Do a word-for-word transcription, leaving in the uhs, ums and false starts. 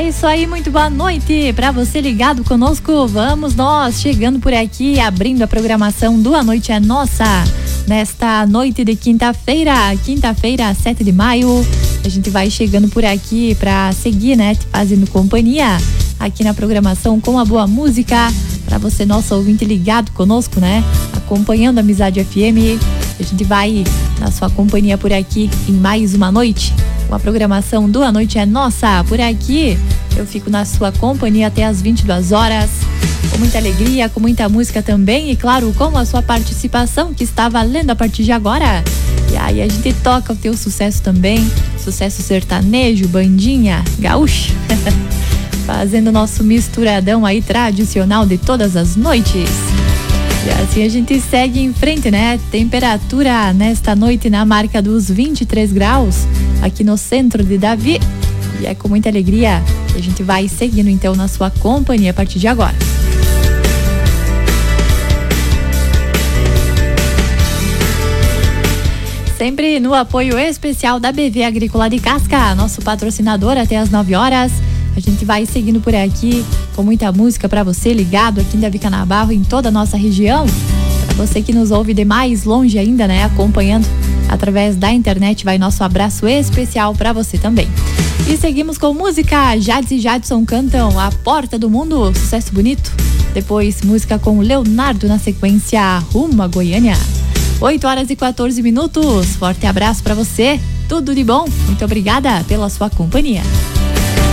É isso aí, muito boa noite para você ligado conosco. Vamos nós chegando por aqui, abrindo a programação do A Noite é Nossa. Nesta noite de quinta-feira, quinta-feira, sete de maio, a gente vai chegando por aqui para seguir, né, te fazendo companhia aqui na programação com a boa música para você, nosso ouvinte ligado conosco, né, acompanhando a Amizade F M. A gente vai na sua companhia por aqui em mais uma noite. Com a programação do A Noite é Nossa. Por aqui eu fico na sua companhia até as vinte e duas horas, com muita alegria, com muita música também e, claro, com a sua participação que está valendo a partir de agora. E aí a gente toca o teu sucesso também, sucesso sertanejo, bandinha, gaúcha, fazendo o nosso misturadão aí tradicional de todas as noites. E assim a gente segue em frente, né? Temperatura nesta noite na marca dos vinte e três graus aqui no centro de Davi. E é com muita alegria que a gente vai seguindo então na sua companhia a partir de agora. Sempre no apoio especial da B V Agrícola de Casca, nosso patrocinador até as nove horas. A gente vai seguindo por aqui com muita música para você ligado aqui em Davi Canabarro, em toda a nossa região. Para você que nos ouve de mais longe ainda, né, acompanhando através da internet, vai nosso abraço especial para você também. E seguimos com música. Jades e Jadson cantam A Porta do Mundo, sucesso bonito. Depois música com Leonardo na sequência, Rumo a Goiânia. oito horas e quatorze minutos. Forte abraço para você. Tudo de bom. Muito obrigada pela sua companhia.